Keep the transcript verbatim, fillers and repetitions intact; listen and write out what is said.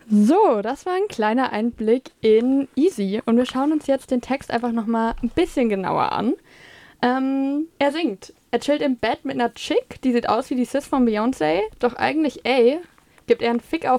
So, das war ein kleiner Einblick in Easy und wir schauen uns jetzt den Text einfach nochmal ein bisschen genauer an. Ähm, er singt. Er chillt im Bett mit einer Chick, die sieht aus wie die Sis von Beyoncé, doch eigentlich, ey, gibt er einen Fick auf